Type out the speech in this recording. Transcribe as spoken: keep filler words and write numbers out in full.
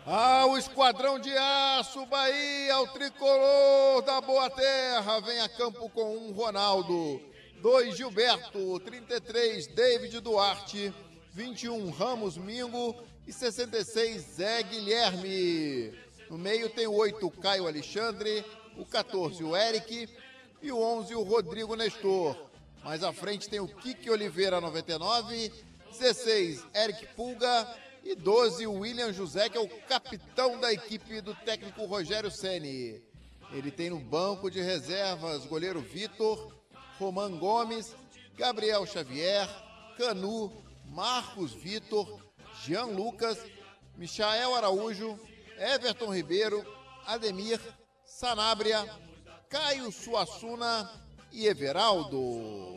Ah, o Esquadrão de Aço, Bahia, o tricolor da Boa Terra, vem a campo com um Ronaldo, dois Gilberto, trinta e três David Duarte, vinte e um Ramos Mingo e sessenta e seis Zé Guilherme. No meio tem o oito Caio Alexandre, o quatorze o Eric e o onze o Rodrigo Nestor. Mais à frente tem o Kiki Oliveira, noventa e nove, dezesseis Eric Pulga e doze o William José, que é o capitão da equipe do técnico Rogério Ceni. Ele tem no banco de reservas goleiro Vitor, Roman Gomes, Gabriel Xavier, Canu, Marcos Vitor, Jean Lucas, Michael Araújo, Everton Ribeiro, Ademir, Sanabria, Caio Suassuna e Everaldo.